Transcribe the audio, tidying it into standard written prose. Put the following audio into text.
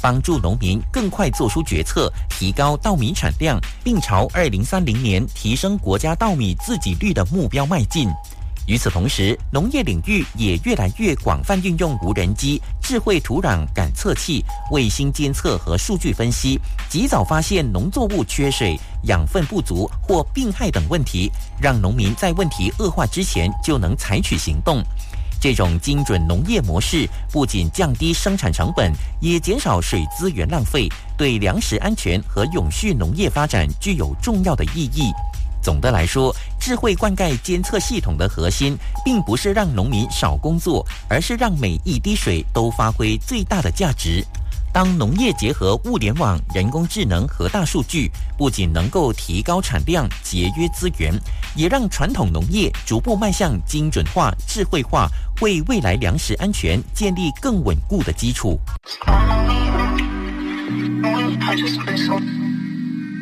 帮助农民更快做出决策，提高稻米产量，并朝2030年提升国家稻米自给率的目标迈进。与此同时，农业领域也越来越广泛运用无人机、智慧土壤感测器、卫星监测和数据分析，及早发现农作物缺水、养分不足或病害等问题，让农民在问题恶化之前就能采取行动。这种精准农业模式不仅降低生产成本，也减少水资源浪费，对粮食安全和永续农业发展具有重要的意义。总的来说，智慧灌溉监测系统的核心，并不是让农民少工作，而是让每一滴水都发挥最大的价值。当农业结合物联网、人工智能和大数据，不仅能够提高产量、节约资源，也让传统农业逐步迈向精准化、智慧化，为未来粮食安全建立更稳固的基础。